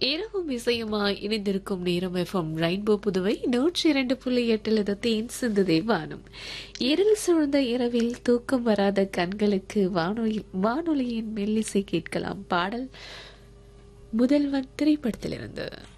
இரவும் இசையுமாய் இணைந்திருக்கும் நேரம் எஃப்எம் ரெயின்போ புதுவை 102.8 இது தேன் சிந்துதே வானம். இருள் சூழ்ந்த இரவில் தூக்கம் வராத கண்களுக்கு வானொலியின் மெல்லிசை கேட்கலாம். பாடல் முதல்வன் திரைப்படத்திலிருந்து.